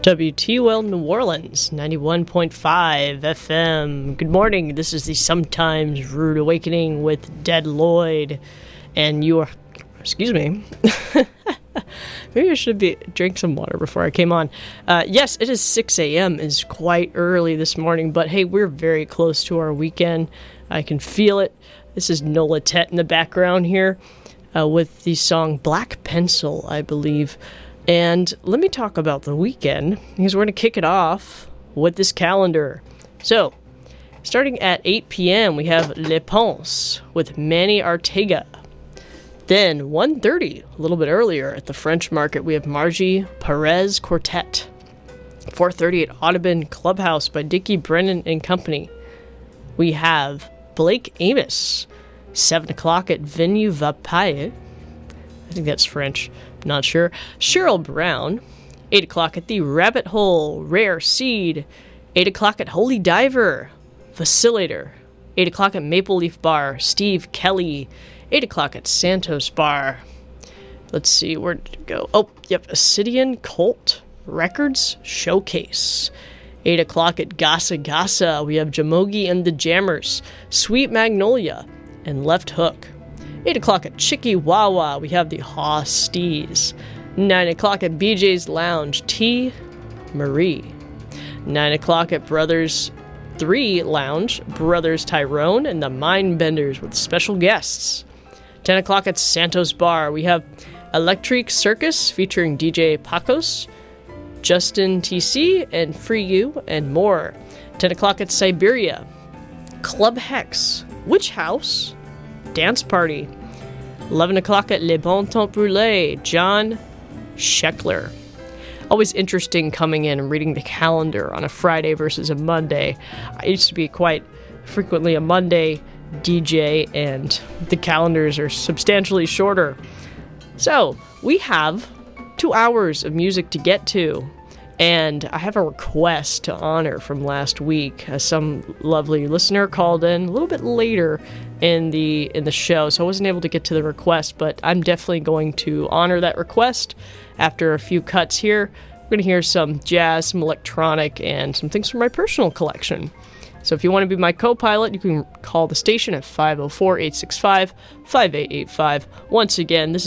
WTOL New Orleans, 91.5 FM. Good morning. This is the Sometimes Rude Awakening with Dead Lloyd. And you are... Excuse me. Maybe I should drink some water before I came on. Yes, it is 6 a.m. It's quite early this morning, but hey, we're very close to our weekend. I can feel it. This is Nola Tet in the background here with the song Black Pencil, I believe. And let me talk about the weekend, because we're going to kick it off with this calendar. So, starting at 8 p.m., we have Les Ponts with Manny Ortega. Then, 1:30, a little bit earlier, at the French Market, we have Margie Perez Quartet. 4:30 at Audubon Clubhouse by Dickie Brennan and Company. We have Blake Amos. 7 o'clock at Venue Vapaille. I think that's French. Not sure. Cheryl Brown. 8 o'clock at the Rabbit Hole. Rare Seed. 8 o'clock at Holy Diver. Vacillator. 8 o'clock at Maple Leaf Bar. Steve Kelly. 8 o'clock at Santos Bar. Let's see, where did it go? Oh, yep, Ascidian Cult Records Showcase. 8 o'clock at Gasa Gasa. We have Jamogi and the Jammers. Sweet Magnolia. And Left Hook. 8 o'clock at Chicky Wawa, we have the Hosties. 9 o'clock at BJ's Lounge, T. Marie. 9 o'clock at Brothers 3 Lounge, Brothers Tyrone and the Mindbenders with special guests. 10 o'clock at Santos Bar, we have Electric Circus featuring DJ Pacos, Justin TC, and Free You, and more. 10 o'clock at Siberia, Club Hex, Witch House, Dance Party. 11 o'clock at Le Bon Temps Brûlé, John Sheckler. Always interesting coming in and reading the calendar on a Friday versus a Monday. I used to be quite frequently a Monday DJ, and the calendars are substantially shorter. So, we have 2 hours of music to get to. And I have a request to honor from last week. Some lovely listener called in a little bit later in the show, so I wasn't able to get to the request, but I'm definitely going to honor that request after a few cuts here. We're going to hear some jazz, some electronic, and some things from my personal collection. So if you want to be my co-pilot, you can call the station at 504-865-5885. Once again, this is